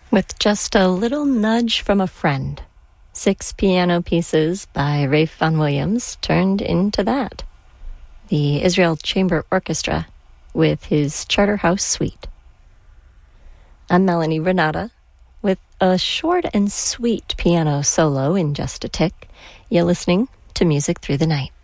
With just a little nudge from a friend, 6 piano pieces by Ralph Vaughan Williams turned into that. The Israel Chamber Orchestra with his Charterhouse Suite. I'm Melanie Renata with a short and sweet piano solo in just a tick. You're listening to Music Through the Night.